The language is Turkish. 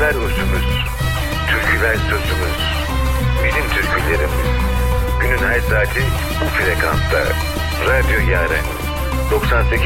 Şarkılar uzunuz, türküler sözümüz. Bizim türkülerimiz. Günün her saati bu frekansta. Radyo Yaren 98,8.